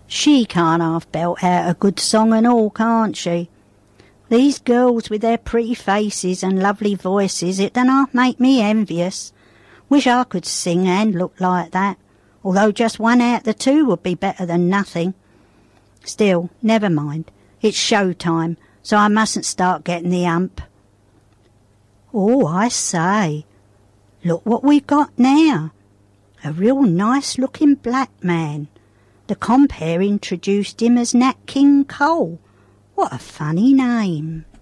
She can't half belt out a good song and all, can't she? These girls with their pretty faces and lovely voices, it don't half make me envious. Wish I could sing and look like that, although just one out of the two would be better than nothing. Still, never mind. It's show time, so I mustn't start getting the hump. Oh, I say, look what we've got now. A real nice-looking black man. The compere introduced him as Nat King Cole. What a funny name.